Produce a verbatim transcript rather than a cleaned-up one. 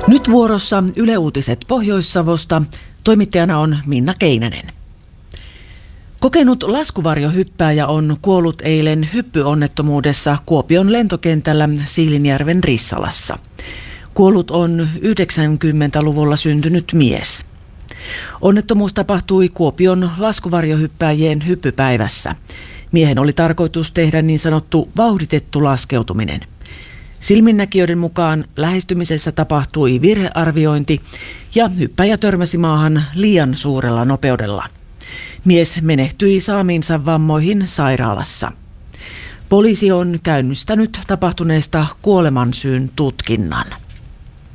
Nyt vuorossa Yle Uutiset Pohjois-Savosta. Toimittajana on Minna Keinänen. Kokenut laskuvarjohyppääjä on kuollut eilen hyppyonnettomuudessa Kuopion lentokentällä Siilinjärven Rissalassa. Kuollut on yhdeksänkymmentäluvulla syntynyt mies. Onnettomuus tapahtui Kuopion laskuvarjohyppääjien hyppypäivässä. Miehen oli tarkoitus tehdä niin sanottu vauhditettu laskeutuminen. Silminnäkijöiden mukaan lähestymisessä tapahtui virhearviointi ja hyppäjä törmäsi maahan liian suurella nopeudella. Mies menehtyi saamiinsa vammoihin sairaalassa. Poliisi on käynnistänyt tapahtuneesta kuolemansyyn tutkinnan.